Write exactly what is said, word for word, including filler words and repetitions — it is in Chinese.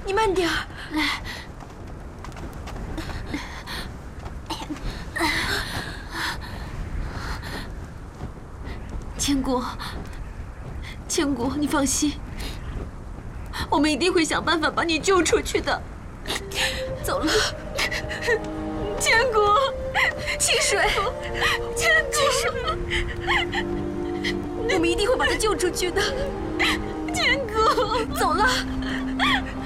你慢点儿。 来。千古，千古，你放心，我们一定会想办法把你救出去的。走了， 千古，清水，千古，我们一定会把他救出去的。千古， 走了。